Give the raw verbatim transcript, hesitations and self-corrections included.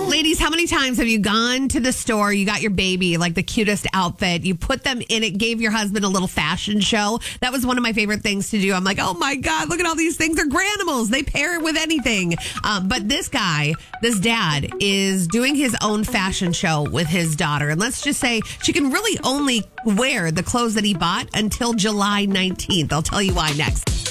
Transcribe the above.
Ladies, how many times have you gone to the store, you got your baby, like the cutest outfit, you put them in it, gave your husband a little fashion show? That was one of my favorite things to do. I'm like, oh my God, look at all these things. They're granimals. They pair with anything. Um, but this guy, this dad, is doing his own fashion show with his daughter. And let's just say she can really only wear the clothes that he bought until July nineteenth. I'll tell you why next.